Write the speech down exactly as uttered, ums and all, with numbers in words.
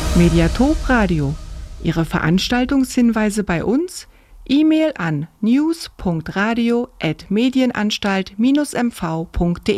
Mediathek Radio. Ihre Veranstaltungshinweise bei uns? E-Mail an news punkt radio at medienanstalt dash m v punkt de.